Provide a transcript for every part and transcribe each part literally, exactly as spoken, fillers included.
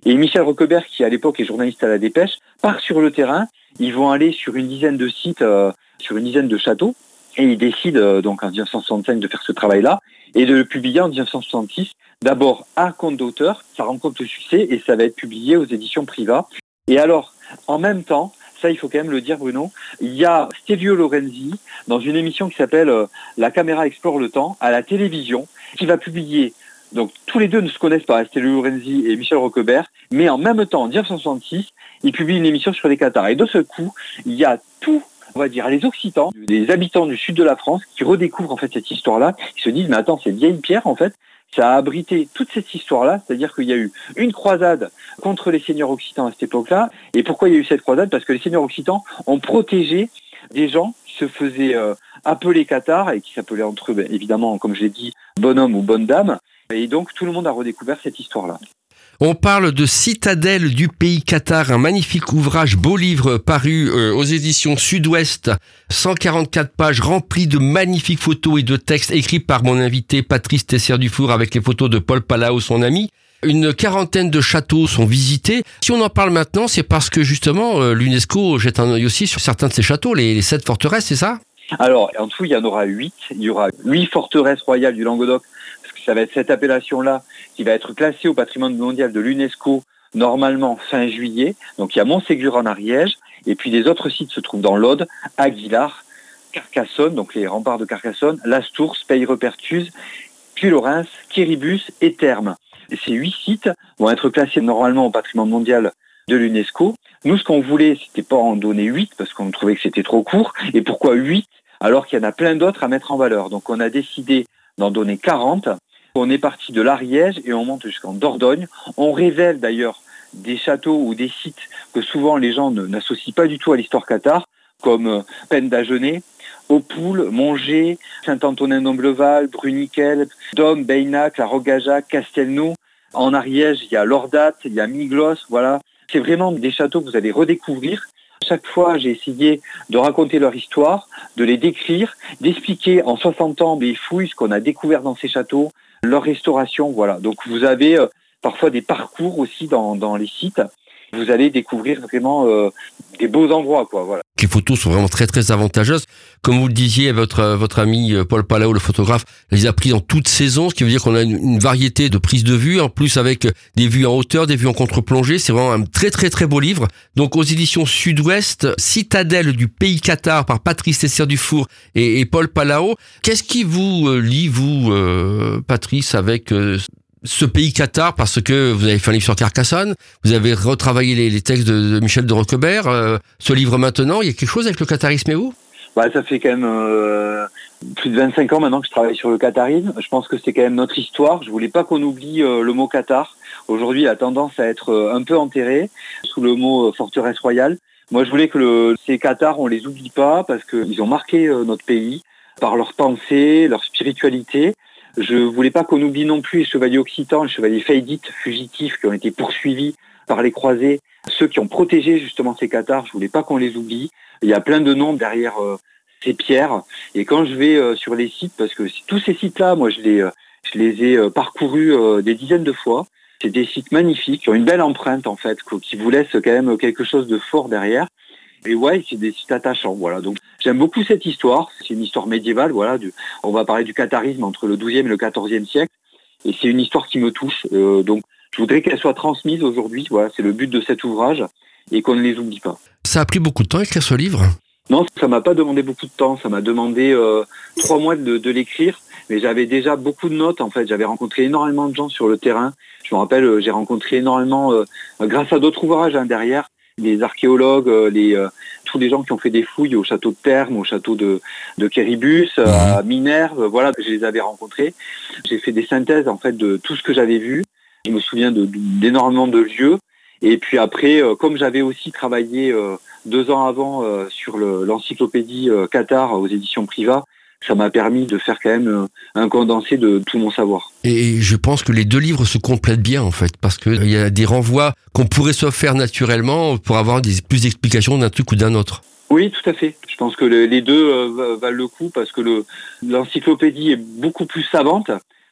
Et Michel Roquebert, qui à l'époque est journaliste à la Dépêche, part sur le terrain. Ils vont aller sur une dizaine de sites, euh, sur une dizaine de châteaux, et ils décident euh, donc en dix-neuf cent soixante-cinq de faire ce travail-là et de le publier en dix-neuf cent soixante-six. D'abord à compte d'auteur, ça rencontre le succès et ça va être publié aux éditions Privat. Et alors, en même temps, ça il faut quand même le dire Bruno, il y a Stelvio Lorenzi dans une émission qui s'appelle euh, La caméra explore le temps à la télévision, qui va publier. Donc tous les deux ne se connaissent pas, Stelvio Lorenzi et Michel Roquebert, mais en même temps, en dix-neuf cent soixante-six, ils publient une émission sur les cathares. Et de ce coup, il y a tout, on va dire, les Occitans, les habitants du sud de la France, qui redécouvrent en fait cette histoire-là, qui se disent, mais attends, c'est vieille pierre en fait, ça a abrité toute cette histoire-là, c'est-à-dire qu'il y a eu une croisade contre les seigneurs occitans à cette époque-là. Et pourquoi il y a eu cette croisade ? Parce que les seigneurs occitans ont protégé des gens qui se faisaient euh, appeler cathares et qui s'appelaient entre eux, ben, évidemment, comme je l'ai dit, bonhomme ou bonne dame. Et donc tout le monde a redécouvert cette histoire-là. On parle de Citadelle du pays cathare, un magnifique ouvrage, beau livre paru euh, aux éditions Sud-Ouest, cent quarante-quatre pages remplies de magnifiques photos et de textes écrits par mon invité Patrice Tessier-Dufour avec les photos de Paul Palao, son ami. Une quarantaine de châteaux sont visités. Si on en parle maintenant, c'est parce que justement euh, l'UNESCO jette un œil aussi sur certains de ces châteaux, les, les sept forteresses, c'est ça ? Alors, en tout, il y en aura huit. Il y aura huit forteresses royales du Languedoc. Ça va être cette appellation-là qui va être classée au patrimoine mondial de l'UNESCO normalement fin juillet. Donc il y a Montségur en Ariège et puis les autres sites se trouvent dans l'Aude, Aguilar, Carcassonne, donc les remparts de Carcassonne, Lastours, Peillerepertuse, Puy-Lorens, Quéribus et Thermes. Et ces huit sites vont être classés normalement au patrimoine mondial de l'UNESCO. Nous, ce qu'on voulait, c'était pas en donner huit parce qu'on trouvait que c'était trop court. Et pourquoi huit alors qu'il y en a plein d'autres à mettre en valeur? Donc on a décidé d'en donner quarante. On est parti de l'Ariège et on monte jusqu'en Dordogne. On révèle d'ailleurs des châteaux ou des sites que souvent les gens ne, n'associent pas du tout à l'histoire cathare, comme Penn d'Agenais, Opoules, Montgé, Saint-Antonin-d'Ombleval, Bruniquel, Dôme, Beynac, La Rogajac, Castelnau. En Ariège, il y a Lordat, il y a Miglos, voilà. C'est vraiment des châteaux que vous allez redécouvrir. Chaque fois, j'ai essayé de raconter leur histoire, de les décrire, d'expliquer en soixante ans les fouilles, ce qu'on a découvert dans ces châteaux, leur restauration, voilà. Donc vous avez euh, parfois des parcours aussi dans, dans les sites. Vous allez découvrir vraiment euh, des beaux endroits, quoi, voilà. Les photos sont vraiment très très avantageuses. Comme vous le disiez, votre votre ami Paul Palao, le photographe, les a pris en toute saison, ce qui veut dire qu'on a une, une variété de prises de vue, en plus avec des vues en hauteur, des vues en contre-plongée. C'est vraiment un très très très beau livre. Donc aux éditions Sud-Ouest, Citadelle du pays cathare par Patrice Tessier-Dufour et, et Paul Palao. Qu'est-ce qui vous euh, lie, vous, euh, Patrice, avec euh, ce pays cathare, parce que vous avez fait un livre sur Carcassonne, vous avez retravaillé les, les textes de, de Michel de Roquebert, euh, ce livre maintenant, il y a quelque chose avec le catharisme et vous ? Bah, ça fait quand même euh, plus de vingt-cinq ans maintenant que je travaille sur le catharisme. Je pense que c'est quand même notre histoire. Je voulais pas qu'on oublie euh, le mot cathare. Aujourd'hui, il a tendance à être euh, un peu enterré sous le mot euh, forteresse royale. Moi, je voulais que le, ces cathares, on les oublie pas parce qu'ils ont marqué euh, notre pays par leur pensée, leur spiritualité. Je voulais pas qu'on oublie non plus les chevaliers occitans, les chevaliers faïdites, fugitifs, qui ont été poursuivis par les croisés, ceux qui ont protégé justement ces cathares. Je voulais pas qu'on les oublie. Il y a plein de noms derrière euh, ces pierres. Et quand je vais euh, sur les sites, parce que tous ces sites-là, moi, je les, euh, je les ai euh, parcourus euh, des dizaines de fois. C'est des sites magnifiques, qui ont une belle empreinte en fait, qui vous laissent quand même quelque chose de fort derrière. Et ouais, c'est des sites attachants, voilà. Donc, j'aime beaucoup cette histoire. C'est une histoire médiévale, voilà. Du, on va parler du catharisme entre le douzième et le quatorzième siècle. Et c'est une histoire qui me touche. Euh, donc, je voudrais qu'elle soit transmise aujourd'hui. Voilà, c'est le but de cet ouvrage et qu'on ne les oublie pas. Ça a pris beaucoup de temps écrire ce livre ? Non, ça m'a pas demandé beaucoup de temps. Ça m'a demandé euh, trois mois de, de l'écrire. Mais j'avais déjà beaucoup de notes, en fait. J'avais rencontré énormément de gens sur le terrain. Je me rappelle, euh, j'ai rencontré énormément, euh, grâce à d'autres ouvrages hein, derrière, les archéologues, les, euh, tous les gens qui ont fait des fouilles au château de Thermes, au château de, de Quéribus, mmh. à Minerve, voilà, je les avais rencontrés. J'ai fait des synthèses en fait de tout ce que j'avais vu. Je me souviens de, d'énormément de lieux. Et puis après, euh, comme j'avais aussi travaillé euh, deux ans avant euh, sur le, l'encyclopédie euh, Cathare aux éditions Privat, ça m'a permis de faire quand même un condensé de tout mon savoir. Et je pense que les deux livres se complètent bien, en fait, parce qu'il y a des renvois qu'on pourrait se faire naturellement pour avoir des, plus d'explications d'un truc ou d'un autre. Oui, tout à fait. Je pense que le, les deux euh, valent le coup parce que le, l'encyclopédie est beaucoup plus savante.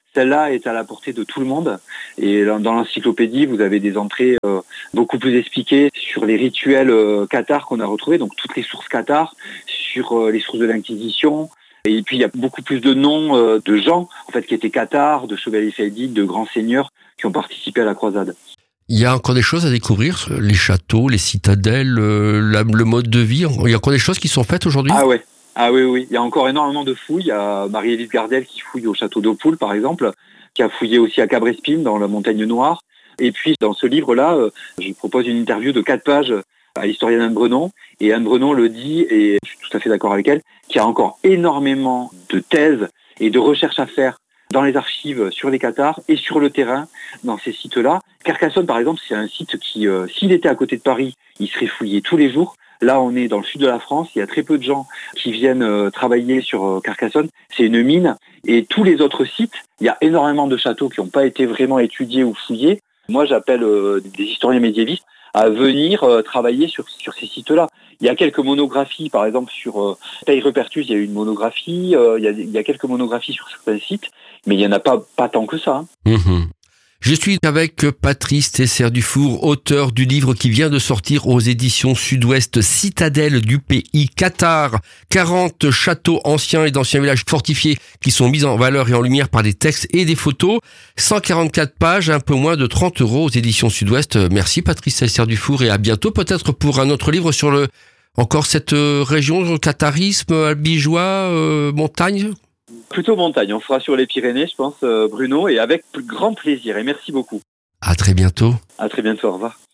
Celle-là est à la portée de tout le monde. Et dans l'encyclopédie, vous avez des entrées euh, beaucoup plus expliquées sur les rituels euh, cathares qu'on a retrouvés, donc toutes les sources cathares, sur euh, les sources de l'Inquisition. Et puis il y a beaucoup plus de noms euh, de gens en fait qui étaient cathares, de chevaliers faïdiques, de grands seigneurs qui ont participé à la croisade. Il y a encore des choses à découvrir, les châteaux, les citadelles, euh, la, le mode de vie. Il y a encore des choses qui sont faites aujourd'hui? Ah ouais. Ah oui, oui, il y a encore énormément de fouilles. Il y a Marie-Élise Gardel qui fouille au château d'Oppoul, par exemple, qui a fouillé aussi à Cabrespine, dans la Montagne Noire. Et puis, dans ce livre-là, je propose une interview de quatre pages à l'historienne Anne Brenon. Et Anne Brenon le dit, et je suis tout à fait d'accord avec elle, qu'il y a encore énormément de thèses et de recherches à faire dans les archives sur les cathares et sur le terrain dans ces sites-là. Carcassonne, par exemple, c'est un site qui, euh, s'il était à côté de Paris, il serait fouillé tous les jours. Là, on est dans le sud de la France. Il y a très peu de gens qui viennent euh, travailler sur euh, Carcassonne. C'est une mine. Et tous les autres sites, il y a énormément de châteaux qui n'ont pas été vraiment étudiés ou fouillés. Moi, j'appelle euh, des historiens médiévistes à venir euh, travailler sur, sur ces sites-là. Il y a quelques monographies, par exemple, sur euh, Peyrepertus, il y a eu une monographie. Euh, il, y a, il y a quelques monographies sur certains sites, mais il n'y en a pas, pas tant que ça. Hein. Mmh. Je suis avec Patrice Tesser-Dufour, auteur du livre qui vient de sortir aux éditions Sud-Ouest, Citadelle du pays Cathare. quarante châteaux anciens et d'anciens villages fortifiés qui sont mis en valeur et en lumière par des textes et des photos. cent quarante-quatre pages, un peu moins de trente euros aux éditions Sud-Ouest. Merci Patrice Tesser-Dufour et à bientôt peut-être pour un autre livre sur le encore cette région, le catharisme, albigeois, euh, montagne. Plutôt montagne, on fera sur les Pyrénées, je pense, Bruno, et avec grand plaisir. Et merci beaucoup. À très bientôt. À très bientôt, au revoir.